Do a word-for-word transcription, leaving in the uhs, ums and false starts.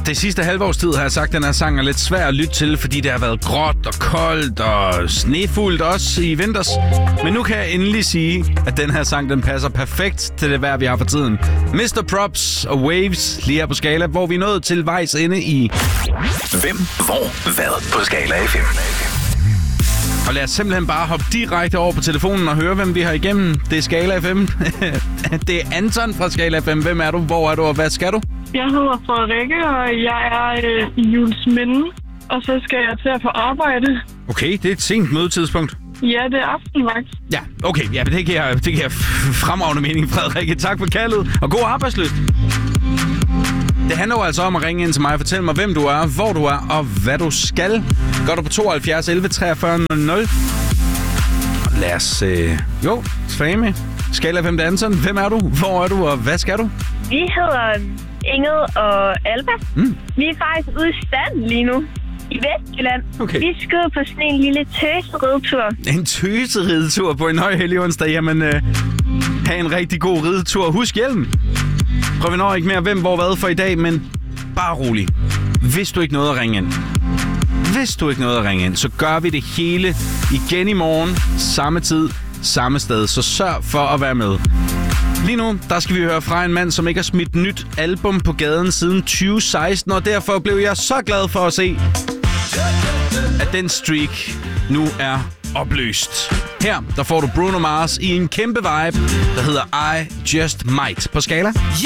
Det sidste halvårs tid har jeg sagt, at den her sang er lidt svær at lytte til, fordi det har været gråt og koldt og snefuldt også i vinters. Men nu kan jeg endelig sige, at den her sang den passer perfekt til det vejr, vi har for tiden. mister Props og Waves lige her på Skala, hvor vi er nået til vejs ende i... Hvem, hvor, hvad på Skala F M. Og lad os simpelthen bare hoppe direkte over på telefonen og høre, hvem vi har igennem. Det er Skala F M. Det er Anton fra Skala F M. Hvem er du? Hvor er du? Og hvad skal du? Jeg hedder Frederikke, og jeg er øh, i Juelsminde. Og så skal jeg til at få arbejde. Okay, det er et sent mødetidspunkt. Ja, det er aftenvagt. Ja, okay. Ja, det giver, det giver fremragende mening, Frederikke. Tak for kaldet, og god arbejdslyst. Det handler jo altså om at ringe ind til mig og fortælle mig, hvem du er, hvor du er og hvad du skal. Gør du på tooghalvfjerds elleve treogfyrre nul nul. Lad os... Øh, jo, svage med. Skala fem Anton. Hvem er du? Hvor er du? Og hvad skal du? Vi hedder Inge og Alba. Mm. Vi er faktisk ude i stand lige nu. I Vestjylland. Okay. Vi skal på sådan en lille tøseridtur. En tøseridtur på en høj hellig onsdag. Jamen, øh, have en rigtig god ridetur. Husk hjelm. Prøv vi når ikke mere hvem, hvor, hvad for i dag, men bare rolig. Hvis du ikke nåede at ringe ind, hvis du ikke nåede at ringe ind, så gør vi det hele igen i morgen, samme tid, samme sted. Så sørg for at være med. Lige nu, der skal vi høre fra en mand, som ikke har smidt nyt album på gaden siden tyve seksten, og derfor blev jeg så glad for at se, at den streak nu er opløst. Her, der får du Bruno Mars i en kæmpe vibe, der hedder I Just Might på Skala.